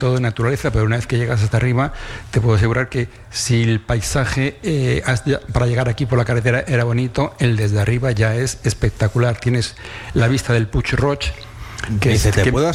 todo de naturaleza, pero una vez que llegas hasta arriba, te puedo asegurar que si el paisaje para llegar aquí por la carretera era bonito, el desde arriba ya es espectacular. Tienes la vista del Puig Roig, que puedo